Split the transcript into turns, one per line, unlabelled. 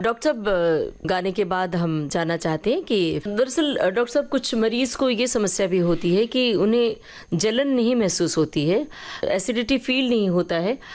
doctor साहब, गाने के बाद हम जानना चाहते हैं कि दरअसल डॉक्टर साहब, कुछ मरीज को ये समस्या भी होती है कि उन्हें जलन नहीं महसूस होती है, एसिडिटी फील नहीं होता है,